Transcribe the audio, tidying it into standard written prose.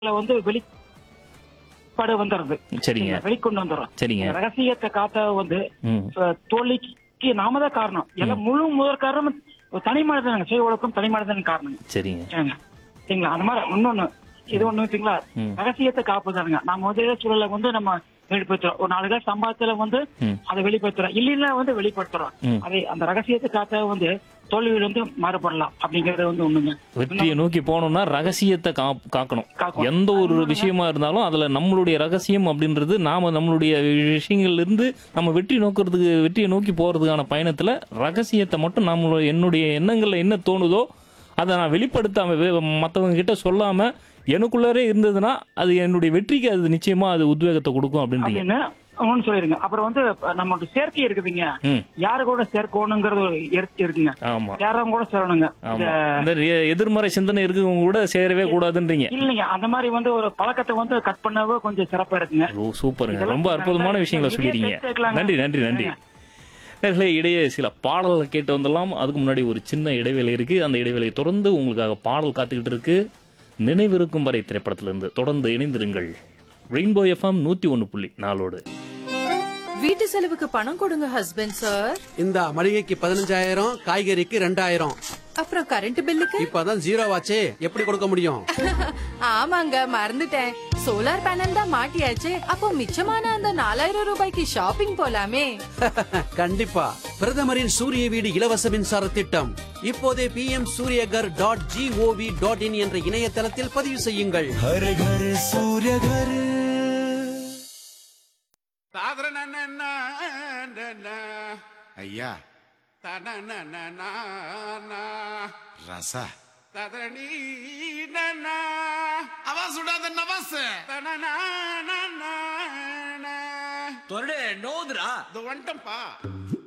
வந்து வெளிப்பாடு வந்துடுது. சரிங்க. வெளிக்கொண்டு வந்துடும். சரிங்க. ரகசியத்தை காத்த வந்து ம். தோல்விக்கு நாம தான் காரணம். எல்லாம் முதற் காரணம் தனி மனிதனுங்க. சுய ஒழுக்கம் தனி மனிதன் காரணம். சரிங்க. சரிங்களா? அந்த மாதிரி இன்னொன்னு இது ஒண்ணு வச்சுங்களா, ரகசியத்தை காப்புதானுங்க. நம்ம வந்து சூழலை வந்து நம்ம வெளிப்படுத்துறோம். ஒரு 4 காசு சம்பாதத்துல வந்து அதை வெளிப்படுத்துறோம், இல்லைன்னா வந்து வெளிப்படுத்துறோம். அதை அந்த ரகசியத்தை காத்த வந்து தோல்வியில வந்து மாறுபடலாம் அப்படிங்கறது வந்து ஒண்ணுங்க. வெற்றியை நோக்கி போகணும்னா ரகசியத்தை காக்கணும். எந்த ஒரு விஷயமா இருந்தாலும் அதுல நம்மளுடைய ரகசியம் அப்படின்றது நாம நம்மளுடைய விஷயங்கள்ல இருந்து நம்ம வெற்றியை நோக்கி போறதுக்கான பயணத்துல ரகசியத்தை மட்டும் என்னுடைய எண்ணங்கள்ல என்ன தோணுதோ அதை நான் வெளிப்படுத்தாம மற்றவங்க கிட்ட சொல்லாம எனக்குள்ளரே இருந்ததுன்னா அது என்னுடைய வெற்றிக்கு அது நிச்சயமா அது உத்வேகத்தை கொடுக்கும் அப்படின்னு ஒன்னு சொல்லிருங்க. அப்புறம் வந்து நமக்கு சேர்க்கை இருக்குதுங்க. யாரு கூட சேர்க்கணுங்கிறது இருக்குங்க. யாரும் கூட சேரணுங்க. எதிர்மறை சிந்தனை இருக்குவங்க கூட சேரவே கூடாதுன்றீங்க. இல்லைங்க, அந்த மாதிரி வந்து ஒரு பழக்கத்தை வந்து கட் பண்ணவே கொஞ்சம் சிறப்பா இருக்குங்க. சூப்பருங்க, ரொம்ப அற்புதமான விஷயங்களை சொல்லிருக்கீங்க. நன்றி நன்றி நன்றி. இடையே சில பாடல்களை கேட்டு வந்துடலாம். அதுக்கு முன்னாடி ஒரு சின்ன இடைவேளை இருக்கு. அந்த இடைவேளையை தொடர்ந்து உங்களுக்காக பாடல் காத்துக்கிட்டு இருக்கு. நினைவிருக்கும் வரை திரைப்படத்திலிருந்து தொடர்ந்து இணைந்திருங்கள். Rainbow FM 101.4. வீட்டு செலவுக்கு பணம் கொடுங்க ஹஸ்பண்ட் சார். இந்த மளிகைக்கு 15,000, காய்கறிக்கு 2,000. அப்புறம் கரண்ட் பில்லுக்கு இப்பதான் 0 ஆச்சே, எப்படி கொடுக்க முடியும்? ஆமாங்க, மறந்துட்டேன். சோலார் பேனல் தான் மாட்டியாச்சு. அப்போ மிச்சமான அந்த 4,000 ரூபாய்க்கு ஷாப்பிங் போலாமே. கண்டிப்பா. பிரதமரின் சூரிய வீடு இலவச மின்சார திட்டம் இப்போதே pmsuryagar.gov.in என்ற இணையதளத்தில் பதிவு செய்யுங்கள். ஹர ஹர சூரிய ஹர. ஐயா ரச आवाज उड़ा दे नवाज तोरडे नोदरा दो वंटंपा